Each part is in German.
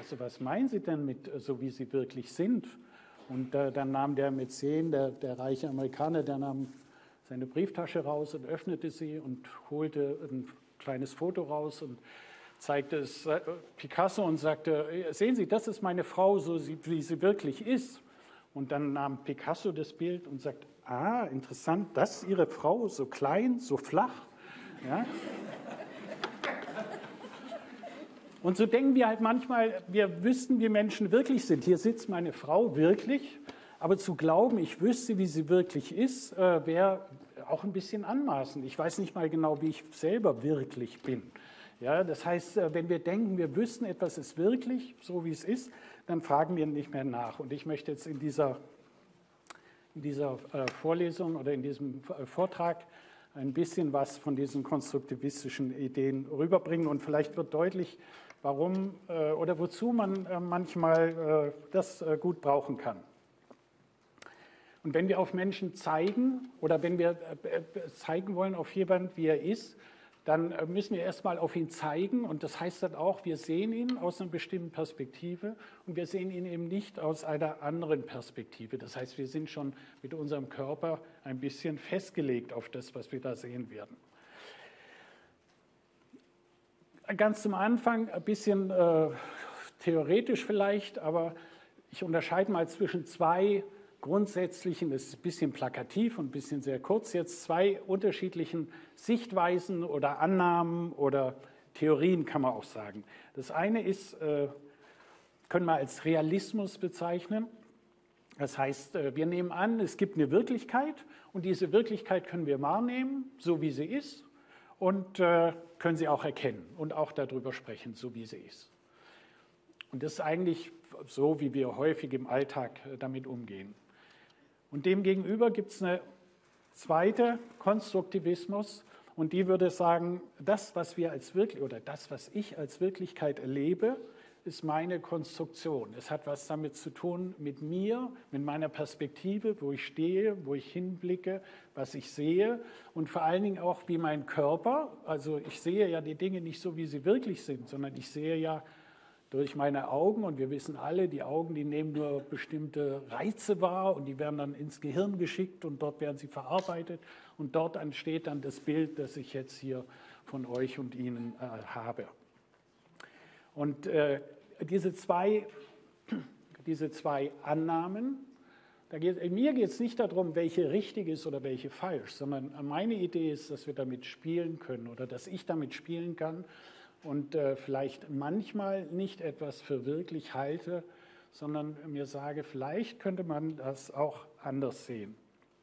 also was meinen Sie denn mit so, wie Sie wirklich sind? Und dann nahm der Mäzen, der reiche Amerikaner, der nahm seine Brieftasche raus und öffnete sie und holte ein kleines Foto raus und zeigte es Picasso und sagte, sehen Sie, das ist meine Frau, so wie sie wirklich ist. Und dann nahm Picasso das Bild und sagte, ah, interessant, das ist Ihre Frau, so klein, so flach. Ja? Und so denken wir halt manchmal, wir wüssten, wie Menschen wirklich sind. Hier sitzt meine Frau wirklich, aber zu glauben, ich wüsste, wie sie wirklich ist, wäre auch ein bisschen anmaßend. Ich weiß nicht mal genau, wie ich selber wirklich bin. Ja, das heißt, wenn wir denken, wir wüssten, etwas ist wirklich so, wie es ist, dann fragen wir nicht mehr nach. Und ich möchte jetzt in dieser Vorlesung oder in diesem Vortrag ein bisschen was von diesen konstruktivistischen Ideen rüberbringen. Und vielleicht wird deutlich, warum oder wozu man manchmal das gut brauchen kann. Und wenn wir auf Menschen zeigen oder wenn wir zeigen wollen auf jemanden, wie er ist, dann müssen wir erstmal auf ihn zeigen. Und das heißt dann auch, wir sehen ihn aus einer bestimmten Perspektive und wir sehen ihn eben nicht aus einer anderen Perspektive. Das heißt, wir sind schon mit unserem Körper ein bisschen festgelegt auf das, was wir da sehen werden. Ganz zum Anfang ein bisschen theoretisch vielleicht, aber ich unterscheide mal zwischen zwei grundsätzlichen, das ist ein bisschen plakativ und ein bisschen sehr kurz jetzt, zwei unterschiedlichen Sichtweisen oder Annahmen oder Theorien kann man auch sagen. Das eine ist, können wir als Realismus bezeichnen. Das heißt, wir nehmen an, es gibt eine Wirklichkeit und diese Wirklichkeit können wir wahrnehmen, so wie sie ist und können sie auch erkennen und auch darüber sprechen, so wie sie ist. Und das ist eigentlich so, wie wir häufig im Alltag damit umgehen. Und demgegenüber gibt es eine zweite Konstruktivismus und die würde sagen, das, was wir als wirklich oder das, was ich als Wirklichkeit erlebe, ist meine Konstruktion. Es hat was damit zu tun mit mir, mit meiner Perspektive, wo ich stehe, wo ich hinblicke, was ich sehe und vor allen Dingen auch wie mein Körper. Also ich sehe ja die Dinge nicht so, wie sie wirklich sind, sondern ich sehe ja durch meine Augen und wir wissen alle, die Augen, die nehmen nur bestimmte Reize wahr und die werden dann ins Gehirn geschickt und dort werden sie verarbeitet und dort entsteht dann das Bild, das ich jetzt hier von euch und Ihnen habe. Und diese zwei Annahmen, mir geht es nicht darum, welche richtig ist oder welche falsch, sondern meine Idee ist, dass wir damit spielen können oder dass ich damit spielen kann und vielleicht manchmal nicht etwas für wirklich halte, sondern mir sage, vielleicht könnte man das auch anders sehen.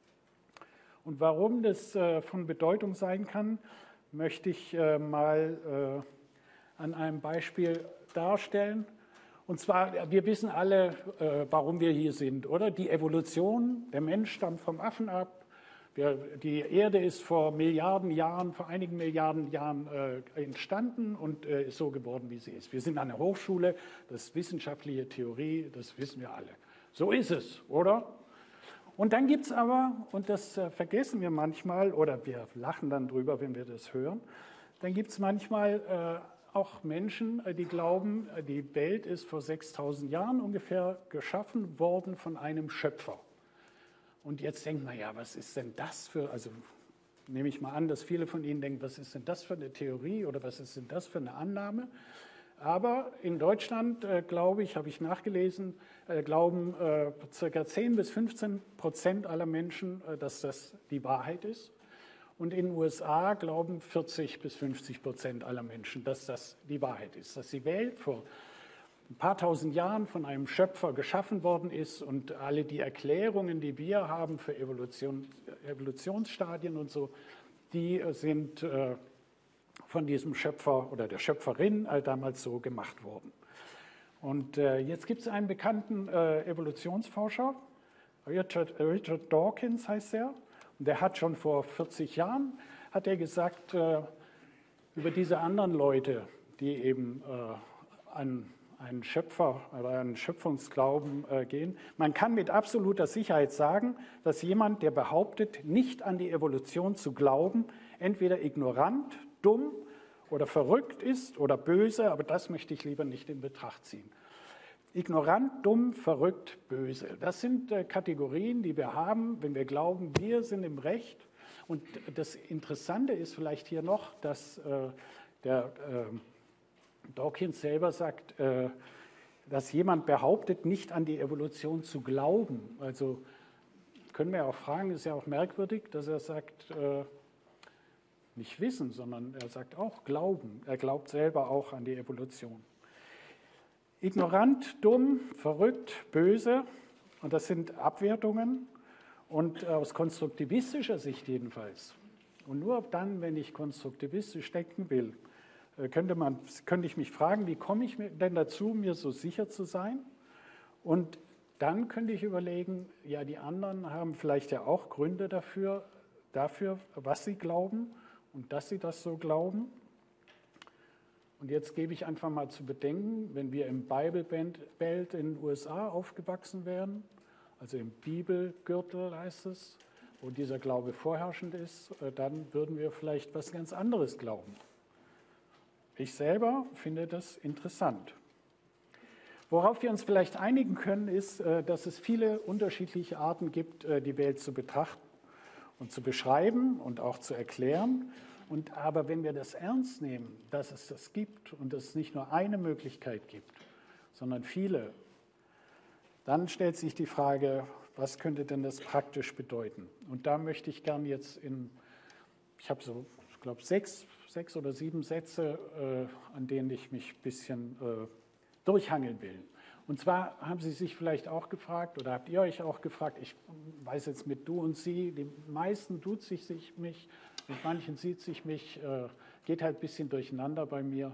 Und warum das von Bedeutung sein kann, möchte ich mal an einem Beispiel darstellen. Und zwar, wir wissen alle, warum wir hier sind, oder? Die Evolution, der Mensch stammt vom Affen ab. Die Erde ist vor Milliarden Jahren, vor einigen Milliarden Jahren entstanden und ist so geworden, wie sie ist. Wir sind an der Hochschule, das ist wissenschaftliche Theorie, das wissen wir alle. So ist es, oder? Und dann gibt es aber, und das vergessen wir manchmal, oder wir lachen dann drüber, wenn wir das hören, dann gibt es manchmal auch Menschen, die glauben, die Welt ist vor 6000 Jahren ungefähr geschaffen worden von einem Schöpfer. Und jetzt denkt man, ja, was ist denn das für, also nehme ich mal an, dass viele von Ihnen denken, was ist denn das für eine Theorie oder was ist denn das für eine Annahme? Aber in Deutschland, glaube ich, habe ich nachgelesen, glauben ca. 10-15% aller Menschen, dass das die Wahrheit ist. Und in den USA glauben 40-50% aller Menschen, dass das die Wahrheit ist, dass die Welt vor ein paar tausend Jahren von einem Schöpfer geschaffen worden ist und alle die Erklärungen, die wir haben für Evolutionsstadien und so, die sind von diesem Schöpfer oder der Schöpferin damals so gemacht worden. Und jetzt gibt es einen bekannten Evolutionsforscher, Richard Dawkins heißt er, und der hat schon vor 40 Jahren, hat er gesagt, über diese anderen Leute, die eben an einen Schöpfer oder einen Schöpfungsglauben gehen. Man kann mit absoluter Sicherheit sagen, dass jemand, der behauptet, nicht an die Evolution zu glauben, entweder ignorant, dumm oder verrückt ist oder böse, aber das möchte ich lieber nicht in Betracht ziehen. Ignorant, dumm, verrückt, böse. Das sind Kategorien, die wir haben, wenn wir glauben, wir sind im Recht. Und das Interessante ist vielleicht hier noch, dass der Dawkins selber sagt, dass jemand behauptet, nicht an die Evolution zu glauben. Also können wir auch fragen, ist ja auch merkwürdig, dass er sagt, nicht wissen, sondern er sagt auch glauben. Er glaubt selber auch an die Evolution. Ignorant, dumm, verrückt, böse, und das sind Abwertungen. Und aus konstruktivistischer Sicht jedenfalls, und nur dann, wenn ich konstruktivistisch denken will, könnte ich mich fragen, wie komme ich denn dazu, mir so sicher zu sein? Und dann könnte ich überlegen, ja, die anderen haben vielleicht ja auch Gründe dafür, was sie glauben und dass sie das so glauben. Und jetzt gebe ich einfach mal zu bedenken, wenn wir im Bible Belt in den USA aufgewachsen wären, also im Bibelgürtel heißt es, wo dieser Glaube vorherrschend ist, dann würden wir vielleicht was ganz anderes glauben. Ich selber finde das interessant. Worauf wir uns vielleicht einigen können, ist, dass es viele unterschiedliche Arten gibt, die Welt zu betrachten und zu beschreiben und auch zu erklären. Aber wenn wir das ernst nehmen, dass es das gibt und es nicht nur eine Möglichkeit gibt, sondern viele, dann stellt sich die Frage, was könnte denn das praktisch bedeuten? Und da möchte ich gern jetzt ich habe so, ich glaube, sechs oder 7 Sätze, an denen ich mich ein bisschen durchhangeln will. Und zwar haben Sie sich vielleicht auch gefragt, oder habt ihr euch auch gefragt, ich weiß jetzt mit du und sie, die meisten duzt sich mich, mit manchen sieht sich mich, geht halt ein bisschen durcheinander bei mir.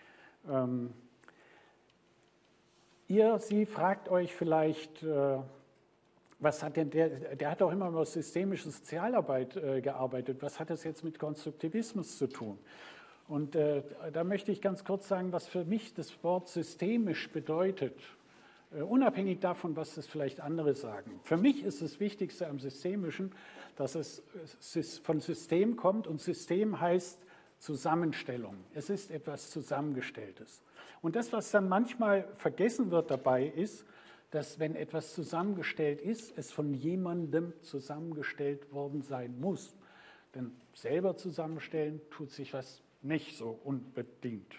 Sie fragt euch vielleicht, was hat denn der hat doch immer über systemische Sozialarbeit gearbeitet, was hat das jetzt mit Konstruktivismus zu tun? Und da möchte ich ganz kurz sagen, was für mich das Wort systemisch bedeutet, unabhängig davon, was das vielleicht andere sagen. Für mich ist das Wichtigste am Systemischen, dass es von System kommt und System heißt Zusammenstellung. Es ist etwas Zusammengestelltes. Und das, was dann manchmal vergessen wird dabei, ist, dass wenn etwas zusammengestellt ist, es von jemandem zusammengestellt worden sein muss. Denn selber zusammenstellen tut sich was nicht so unbedingt.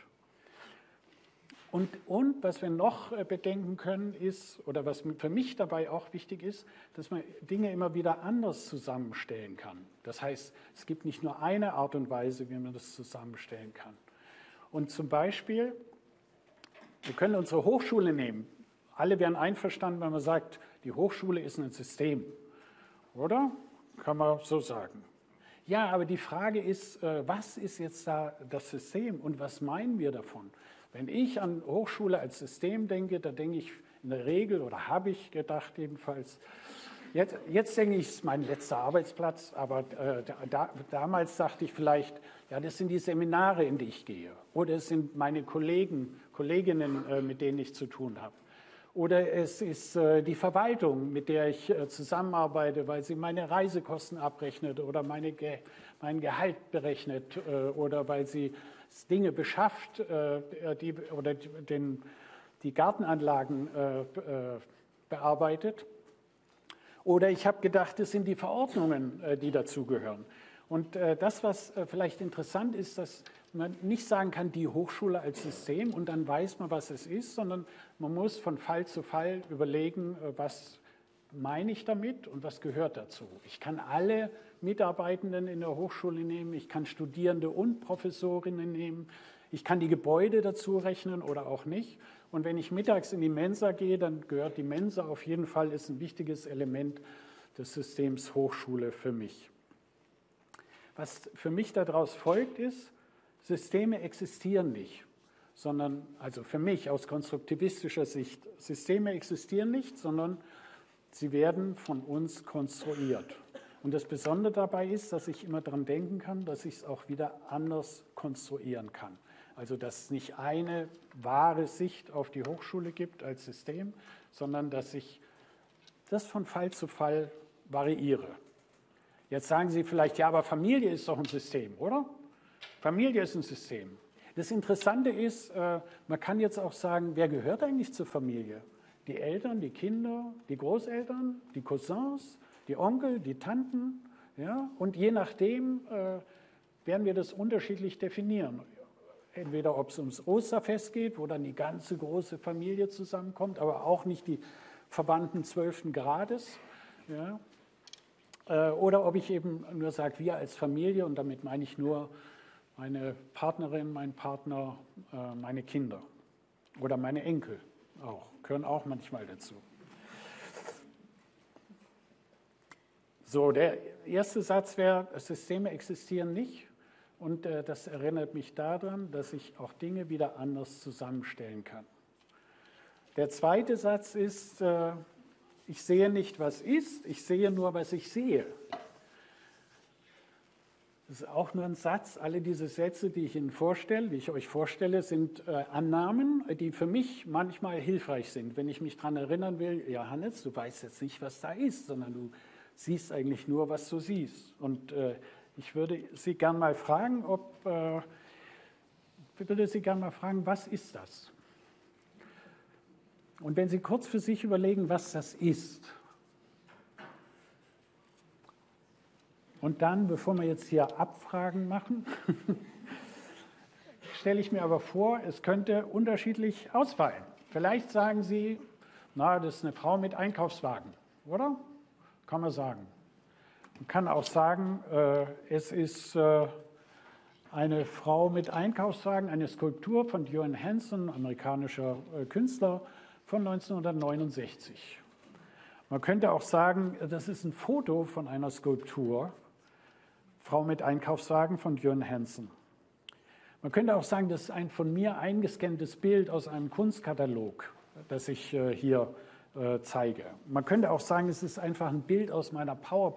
Und was wir noch bedenken können ist, oder was für mich dabei auch wichtig ist, dass man Dinge immer wieder anders zusammenstellen kann. Das heißt, es gibt nicht nur eine Art und Weise, wie man das zusammenstellen kann. Und zum Beispiel, wir können unsere Hochschule nehmen. Alle wären einverstanden, wenn man sagt, die Hochschule ist ein System. Oder? Kann man so sagen. Ja, aber die Frage ist, was ist jetzt da das System und was meinen wir davon? Wenn ich an Hochschule als System denke, da denke ich in der Regel, oder habe ich gedacht jedenfalls, jetzt denke ich, es ist mein letzter Arbeitsplatz, aber damals dachte ich vielleicht, ja, das sind die Seminare, in die ich gehe. Oder es sind meine Kolleginnen, mit denen ich zu tun habe. Oder es ist die Verwaltung, mit der ich zusammenarbeite, weil sie meine Reisekosten abrechnet oder mein Gehalt berechnet oder weil sie Dinge beschafft oder die Gartenanlagen bearbeitet. Oder ich habe gedacht, es sind die Verordnungen, die dazugehören. Und das, was vielleicht interessant ist, dass man nicht sagen kann, die Hochschule als System und dann weiß man, was es ist, sondern man muss von Fall zu Fall überlegen, was meine ich damit und was gehört dazu. Ich kann alle Mitarbeitenden in der Hochschule nehmen, ich kann Studierende und Professorinnen nehmen, ich kann die Gebäude dazu rechnen oder auch nicht. Und wenn ich mittags in die Mensa gehe, dann gehört die Mensa auf jeden Fall, ist ein wichtiges Element des Systems Hochschule für mich. Was für mich daraus folgt, ist, Systeme existieren nicht, sondern, also für mich aus konstruktivistischer Sicht, Systeme existieren nicht, sondern sie werden von uns konstruiert. Und das Besondere dabei ist, dass ich immer daran denken kann, dass ich es auch wieder anders konstruieren kann. Also dass es nicht eine wahre Sicht auf die Hochschule gibt als System, sondern dass ich das von Fall zu Fall variiere. Jetzt sagen Sie vielleicht, ja, aber Familie ist doch ein System, oder? Familie ist ein System. Das Interessante ist, man kann jetzt auch sagen, wer gehört eigentlich zur Familie? Die Eltern, die Kinder, die Großeltern, die Cousins, die Onkel, die Tanten. Ja? Und je nachdem werden wir das unterschiedlich definieren. Entweder ob es ums Osterfest geht, wo dann die ganze große Familie zusammenkommt, aber auch nicht die Verwandten 12. Grades. Ja? Oder ob ich eben nur sage, wir als Familie, und damit meine ich nur meine Partnerin, mein Partner, meine Kinder oder meine Enkel auch, gehören auch manchmal dazu. So, der erste Satz wäre, Systeme existieren nicht, und das erinnert mich daran, dass ich auch Dinge wieder anders zusammenstellen kann. Der zweite Satz ist, ich sehe nicht, was ist, ich sehe nur, was ich sehe. Das ist auch nur ein Satz. Alle diese Sätze, die ich Ihnen vorstelle, die ich euch vorstelle, sind Annahmen, die für mich manchmal hilfreich sind. Wenn ich mich daran erinnern will, ja Hannes, du weißt jetzt nicht, was da ist, sondern du siehst eigentlich nur, was du siehst. Und ich würde Sie gerne mal fragen, was ist das? Und wenn Sie kurz für sich überlegen, was das ist, und dann, bevor wir jetzt hier Abfragen machen, stelle ich mir aber vor, es könnte unterschiedlich ausfallen. Vielleicht sagen Sie, na, das ist eine Frau mit Einkaufswagen, oder? Kann man sagen. Man kann auch sagen, es ist eine Frau mit Einkaufswagen, eine Skulptur von Johan Hansen, amerikanischer Künstler, von 1969. Man könnte auch sagen, das ist ein Foto von einer Skulptur, Frau mit Einkaufswagen von Johan Hansen. Man könnte auch sagen, das ist ein von mir eingescanntes Bild aus einem Kunstkatalog, das ich hier zeige. Man könnte auch sagen, es ist einfach ein Bild aus meiner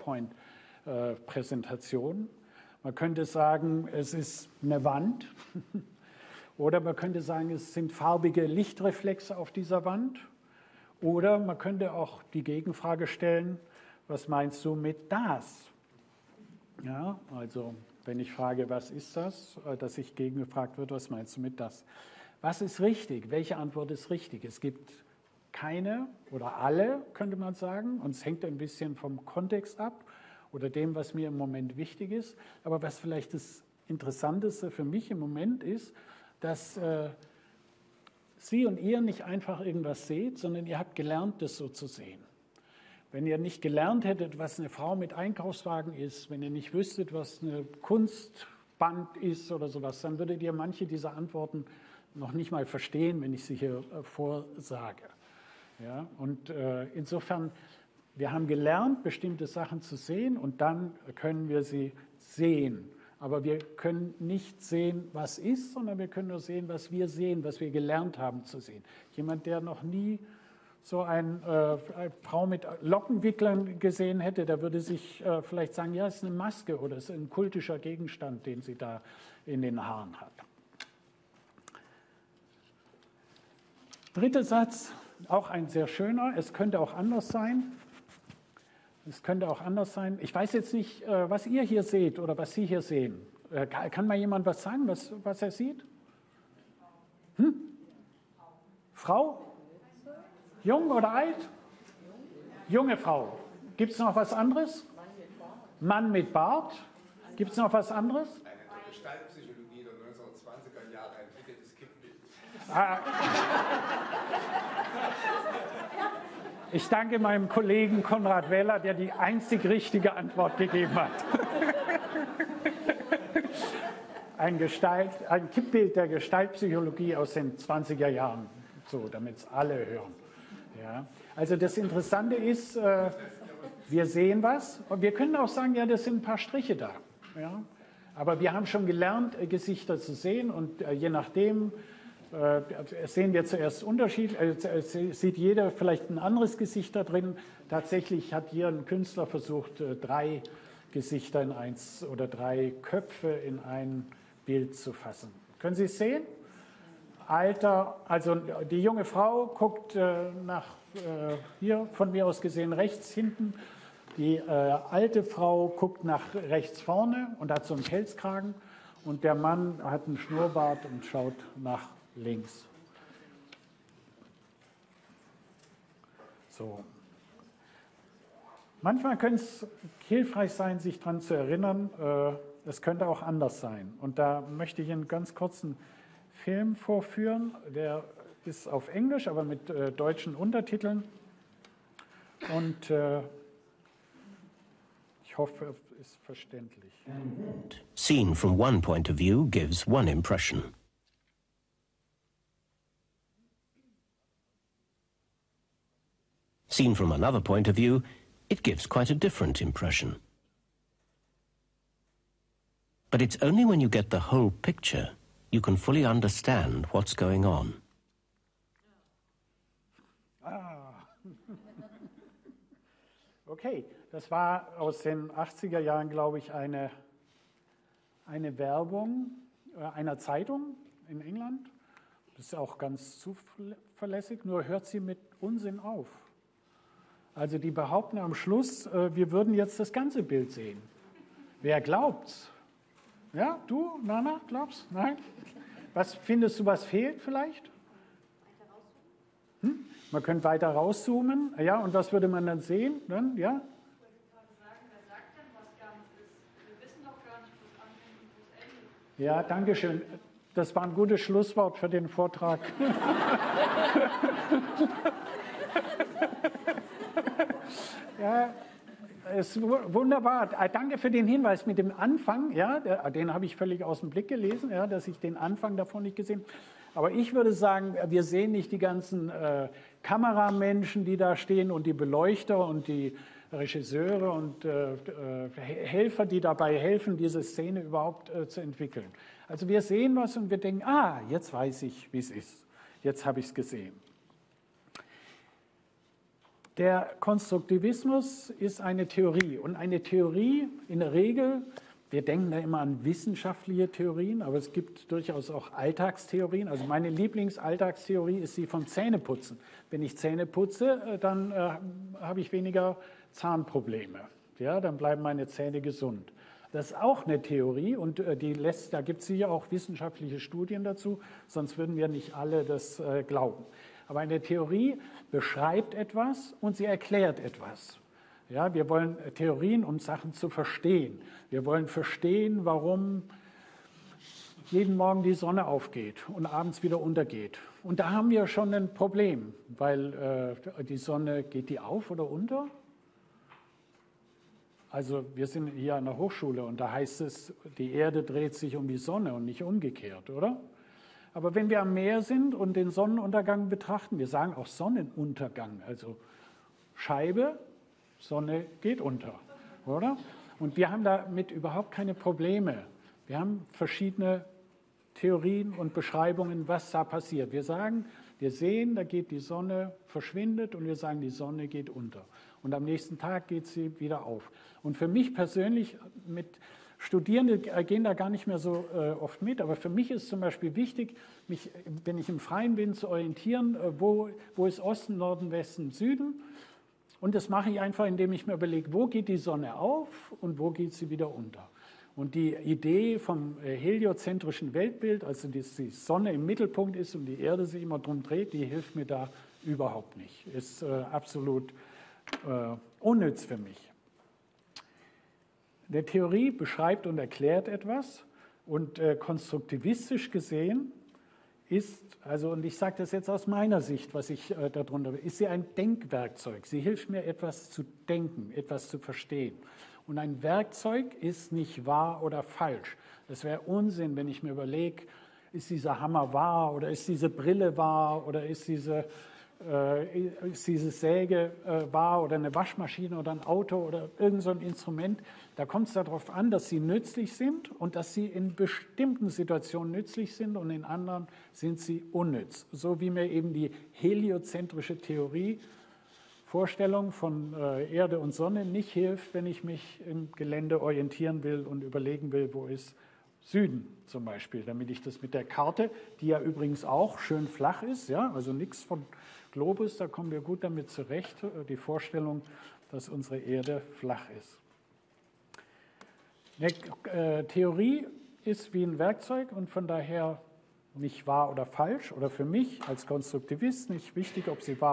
PowerPoint-Präsentation. Man könnte sagen, es ist eine Wand. Oder man könnte sagen, es sind farbige Lichtreflexe auf dieser Wand. Oder man könnte auch die Gegenfrage stellen, was meinst du mit das? Ja, also wenn ich frage, was ist das, dass ich gegengefragt wird, was meinst du mit das? Was ist richtig? Welche Antwort ist richtig? Es gibt keine oder alle, könnte man sagen, und es hängt ein bisschen vom Kontext ab oder dem, was mir im Moment wichtig ist. Aber was vielleicht das Interessanteste für mich im Moment ist, dass Sie und ihr nicht einfach irgendwas seht, sondern ihr habt gelernt, das so zu sehen. Wenn ihr nicht gelernt hättet, was eine Frau mit Einkaufswagen ist, wenn ihr nicht wüsstet, was eine Kunstband ist oder sowas, dann würdet ihr manche dieser Antworten noch nicht mal verstehen, wenn ich sie hier vorsage. Ja, und insofern, wir haben gelernt, bestimmte Sachen zu sehen, und dann können wir sie sehen. Aber wir können nicht sehen, was ist, sondern wir können nur sehen, was wir gelernt haben zu sehen. Jemand, der noch nie so eine Frau mit Lockenwicklern gesehen hätte, der würde sich vielleicht sagen, ja, es ist eine Maske oder es ist ein kultischer Gegenstand, den sie da in den Haaren hat. Dritter Satz, auch ein sehr schöner, es könnte auch anders sein. Es könnte auch anders sein. Ich weiß jetzt nicht, was ihr hier seht oder was Sie hier sehen. Kann mal jemand was sagen, was er sieht? Frau? Jung oder alt? Junge Frau. Gibt es noch was anderes? Mann mit Bart. Gibt es noch was anderes? Eine Gestaltpsychologie der 1920er Jahre entwickeltes Kippbild. Ich danke meinem Kollegen Konrad Weller, der die einzig richtige Antwort gegeben hat. Ein Kippbild der Gestaltpsychologie aus den 20er Jahren, so, damit es alle hören. Ja. Also das Interessante ist, wir sehen was, und wir können auch sagen, ja, das sind ein paar Striche da. Ja. Aber wir haben schon gelernt, Gesichter zu sehen, und je nachdem sehen wir zuerst Unterschied, sieht jeder vielleicht ein anderes Gesicht da drin. Tatsächlich hat hier ein Künstler versucht, 3 Gesichter in eins oder 3 Köpfe in ein Bild zu fassen. Können Sie es sehen? Alter, also die junge Frau guckt nach hier von mir aus gesehen rechts hinten. Die alte Frau guckt nach rechts vorne und hat so einen Pelzkragen. und der Mann hat einen Schnurrbart und schaut nach links. So. Manchmal könnte es hilfreich sein, sich daran zu erinnern, es könnte auch anders sein. Und da möchte ich einen ganz kurzen Film vorführen, der ist auf Englisch, aber mit deutschen Untertiteln. Und ich hoffe, es ist verständlich. Seen from one point of view gives one impression. Seen from another point of view, it gives quite a different impression. But it's only when you get the whole picture you can fully understand what's going on. Okay, das war aus den 80er Jahren, glaube ich, eine Werbung einer Zeitung in England. Das ist auch ganz zuverlässig, nur hört sie mit Unsinn auf. Also die behaupten am Schluss, wir würden jetzt das ganze Bild sehen. Wer glaubt's? Ja, du, Nana, glaubst? Nein? Was findest du, was fehlt vielleicht? Man könnte weiter rauszoomen. Ja, und was würde man dann sehen? Dann, ja? Ich wollte gerade sagen, wer sagt denn, was ganz ist? Wir wissen doch gar nicht, wo es anfängt und wo es endet. Ja, danke schön. Das war ein gutes Schlusswort für den Vortrag. Ja, ist wunderbar. Danke für den Hinweis mit dem Anfang. Ja, den habe ich völlig aus dem Blick gelesen, ja, dass ich den Anfang davon nicht gesehen habe. Aber ich würde sagen, wir sehen nicht die ganzen Kameramenschen, die da stehen und die Beleuchter und die Regisseure und Helfer, die dabei helfen, diese Szene überhaupt zu entwickeln. Also wir sehen was und wir denken, jetzt weiß ich, wie es ist. Jetzt habe ich es gesehen. Der Konstruktivismus ist eine Theorie und eine Theorie in der Regel, wir denken da immer an wissenschaftliche Theorien, aber es gibt durchaus auch Alltagstheorien. Also meine Lieblingsalltagstheorie ist die vom Zähneputzen. Wenn ich Zähne putze, dann habe ich weniger Zahnprobleme. Ja, dann bleiben meine Zähne gesund. Das ist auch eine Theorie und da gibt es sicher auch wissenschaftliche Studien dazu, sonst würden wir nicht alle das glauben. Aber eine Theorie beschreibt etwas und sie erklärt etwas. Ja, wir wollen Theorien, um Sachen zu verstehen. Wir wollen verstehen, warum jeden Morgen die Sonne aufgeht und abends wieder untergeht. Und da haben wir schon ein Problem, weil die Sonne, geht die auf oder unter? Also wir sind hier an der Hochschule und da heißt es, die Erde dreht sich um die Sonne und nicht umgekehrt, oder? Aber wenn wir am Meer sind und den Sonnenuntergang betrachten, wir sagen auch Sonnenuntergang, also Scheibe, Sonne geht unter, oder? Und wir haben damit überhaupt keine Probleme. Wir haben verschiedene Theorien und Beschreibungen, was da passiert. Wir sagen, wir sehen, da geht die Sonne, verschwindet und wir sagen, die Sonne geht unter. Und am nächsten Tag geht sie wieder auf. Und für mich persönlich, mit Studierende gehen da gar nicht mehr so oft mit, aber für mich ist zum Beispiel wichtig, mich, wenn ich im Freien bin, zu orientieren, wo ist Osten, Norden, Westen, Süden. Und das mache ich einfach, indem ich mir überlege, wo geht die Sonne auf und wo geht sie wieder unter. Und die Idee vom heliozentrischen Weltbild, also dass die Sonne im Mittelpunkt ist und die Erde sich immer drum dreht, die hilft mir da überhaupt nicht. Ist absolut unnütz für mich. Die Theorie beschreibt und erklärt etwas und konstruktivistisch gesehen ist, also und ich sage das jetzt aus meiner Sicht, was ich darunter will, ist sie ein Denkwerkzeug. Sie hilft mir, etwas zu denken, etwas zu verstehen. Und ein Werkzeug ist nicht wahr oder falsch. Das wäre Unsinn, wenn ich mir überlege, ist dieser Hammer wahr oder ist diese Brille wahr oder ist diese Säge wahr oder eine Waschmaschine oder ein Auto oder irgend so ein Instrument. Da kommt es darauf an, dass sie nützlich sind und dass sie in bestimmten Situationen nützlich sind und in anderen sind sie unnütz. So wie mir eben die heliozentrische Theorie Vorstellung von Erde und Sonne nicht hilft, wenn ich mich im Gelände orientieren will und überlegen will, wo ist Süden zum Beispiel, damit ich das mit der Karte, die ja übrigens auch schön flach ist, ja, also nichts von Globus, da kommen wir gut damit zurecht, die Vorstellung, dass unsere Erde flach ist. Eine Theorie ist wie ein Werkzeug und von daher nicht wahr oder falsch oder für mich als Konstruktivist nicht wichtig, ob sie wahr